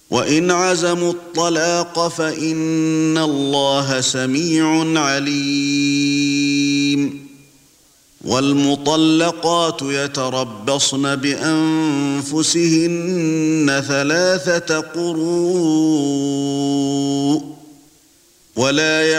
وَإِنْ عَزَمُوا الطَّلَاقَ فَإِنَّ اللَّهَ سَمِيعٌ عَلِيمٌ وَالْمُطَلَّقَاتُ يَتَرَبَّصْنَ بِأَنفُسِهِنَّ 3 قُرُوءٍ وَلَا